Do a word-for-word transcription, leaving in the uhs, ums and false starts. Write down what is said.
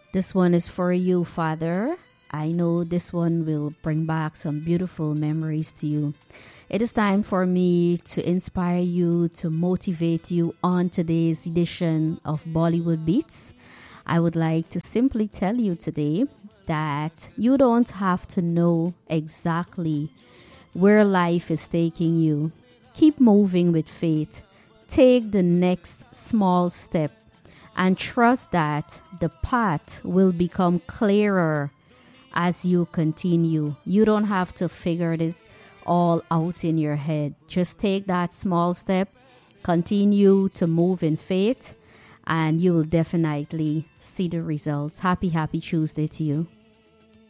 This one is for you, Father. I know this one will bring back some beautiful memories to you. It is time for me to inspire you, to motivate you on today's edition of Bollywood Beats. I would like to simply tell you today that you don't have to know exactly where life is taking you. Keep moving with faith. Take the next small step and trust that the path will become clearer as you continue. You don't have to figure it all out in your head. Just take that small step, continue to move in faith, and you will definitely see the results. Happy, happy Tuesday to you.